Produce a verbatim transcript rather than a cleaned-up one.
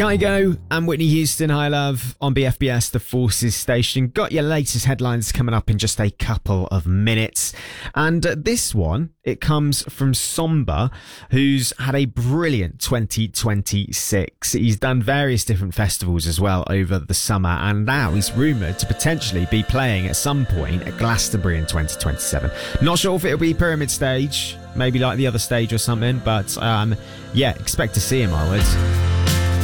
Kygo and Whitney Houston, High Love on B F B S, the Forces Station. Got your latest headlines coming up in just a couple of minutes. And uh, this one, it comes from Somba, who's had a brilliant twenty twenty-six. He's done various different festivals as well over the summer, and now he's rumoured to potentially be playing at some point at Glastonbury in twenty twenty-seven. Not sure if it'll be Pyramid Stage, maybe like the other stage or something, but um, yeah, expect to see him, I would.